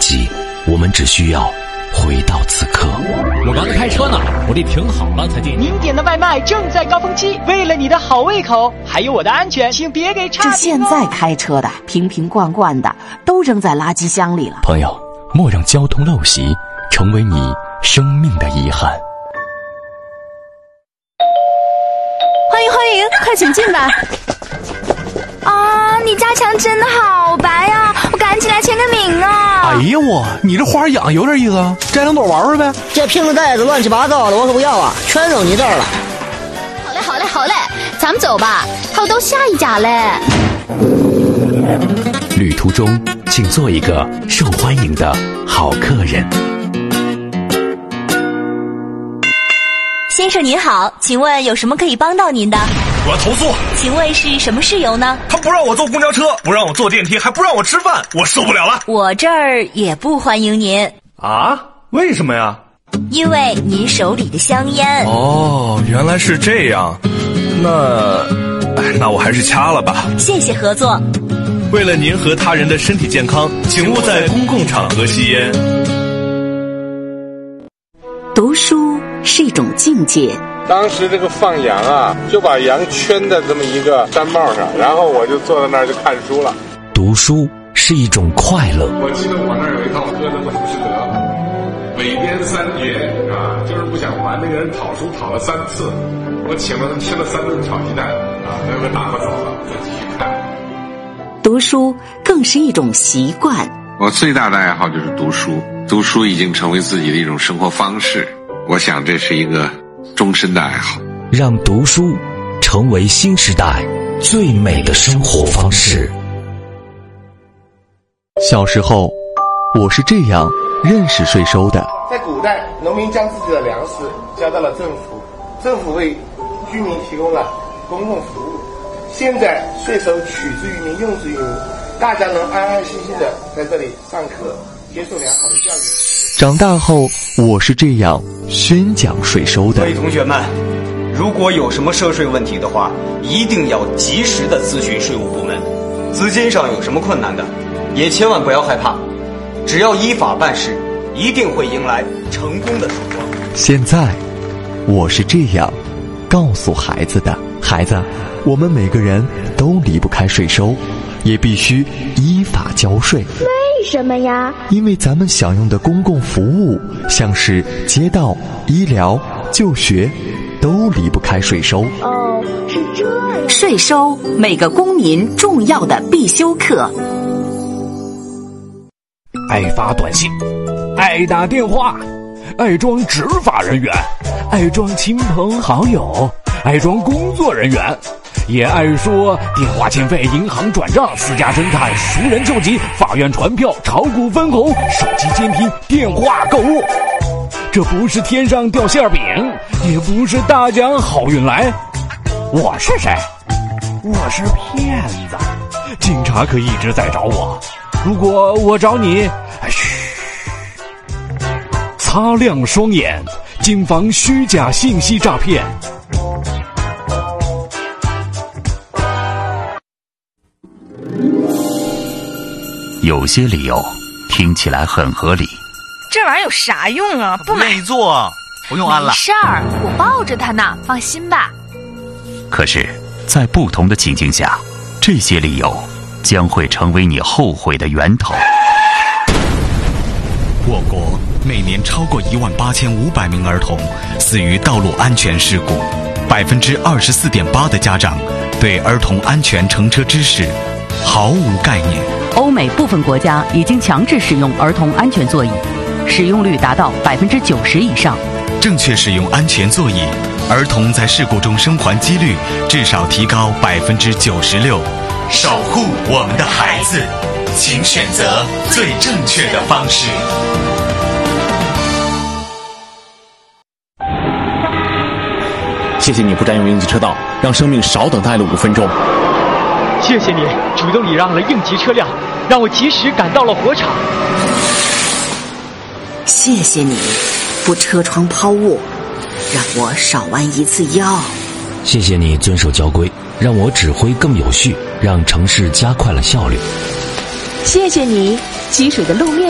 息，我们只需要回到此刻。 我刚开车呢，我得停好了才进。 您点的外卖正在高峰期，为了你的好胃口，还有我的安全，请别给差评哦。 这现在开车的瓶瓶罐罐的都扔在垃圾箱里了。 朋友，莫让交通陋习成为你生命的遗憾。 欢迎，快请进吧。啊，你家墙真的好白呀，我赶紧来签个名啊。 哎呀我，你这花养有点意思啊，摘两朵玩玩呗。 这瓶子袋子乱七八糟的，我可不要啊，全扔你这儿了。 好嘞，咱们走吧，还有到下一家嘞。 旅途中，请做一个受欢迎的好客人。 先生您好，请问有什么可以帮到您的？ 我要投诉。 请问是什么事由呢？ 他不让我坐公交车，不让我坐电梯，还不让我吃饭，我受不了了。 我这儿也不欢迎您。 啊？为什么呀？ 因为您手里的香烟。 哦，原来是这样。那我还是掐了吧。 谢谢合作。 为了您和他人的身体健康，请勿在公共场合吸烟。 读书是一种境界。 当时这个放羊啊，就把羊圈在这么一个山帽上，然后我就坐在那儿就看书了。 读书是一种快乐。 我记得我那儿有一套歌的《浮士德》，尾编3节啊，就是不想还那个人讨书讨了3次，我请了他吃了3顿炒鸡蛋啊，那个打发走了，再继续看。 读书更是一种习惯。 我最大的爱好就是读书，读书已经成为自己的一种生活方式，我想这是一个终身的爱好。 让读书成为新时代最美的生活方式。 小时候，我是这样认识税收的。 在古代，农民将自己的粮食交到了政府，政府为居民提供了公共服务。现在税收取之于民，用之于民，大家能安安心心的在这里上课，接受良好的教育。 长大后，我是这样宣讲税收的。 各位同学们，如果有什么涉税问题的话，一定要及时的咨询税务部门。资金上有什么困难的，也千万不要害怕，只要依法办事，一定会迎来成功的曙光。 现在，我是这样告诉孩子的：孩子，我们每个人都离不开税收，也必须依法交税。 为什么呀？ 因为咱们享用的公共服务，像是街道、医疗、就学，都离不开税收。 哦，是这样。 税收，每个公民重要的必修课。 爱发短信，爱打电话，爱装执法人员，爱装亲朋好友，爱装工作人员，也爱说电话欠费、银行转账、私家侦探、熟人救急、法院传票、炒股分红、手机监听、电话购物。这不是天上掉馅饼，也不是大奖好运来。我是谁？我是骗子。警察可一直在找我，如果我找你，嘘，擦亮双眼，谨防虚假信息诈骗。 有些理由听起来很合理， 这玩意儿有啥用啊？不愿意做，不用安了。 没事儿，我抱着它呢，放心吧。 可是，在不同的情境下，这些理由将会成为你后悔的源头。 我国每年超过18500名儿童死于道路安全事故，24.8%的家长对儿童安全乘车知识毫无概念。 欧美部分国家已经强制使用儿童安全座椅，使用率达到90%以上。 正确使用安全座椅，儿童在事故中生还几率至少提高96%。守护我们的孩子，请选择最正确的方式。 谢谢你不占用应急车道，让生命少等待了5分钟。 谢谢你主动礼让了应急车辆，让我及时赶到了火场。 谢谢你不车窗抛物，让我少弯1次腰。 谢谢你遵守交规，让我指挥更有序，让城市加快了效率。 谢谢你积水的路面